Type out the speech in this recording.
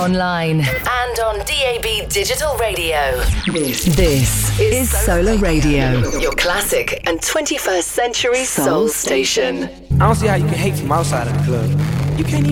online and on DAB Digital Radio. This is Solar Radio, your classic and 21st century soul station. I don't see how you can hate from outside of the club. You can't even